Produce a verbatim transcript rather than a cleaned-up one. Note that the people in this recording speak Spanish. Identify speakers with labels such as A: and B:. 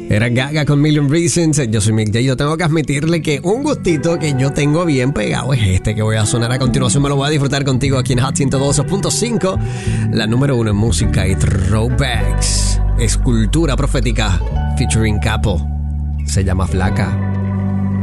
A: Era Gaga con Million Reasons. Yo soy Mick J. Yo tengo que admitirle que un gustito que yo tengo bien pegado es este que voy a sonar a continuación. Me lo voy a disfrutar contigo aquí en Hot ciento doce punto cinco. La número uno en música y throwbacks. Escultura profética featuring Capo. Se llama Flaca.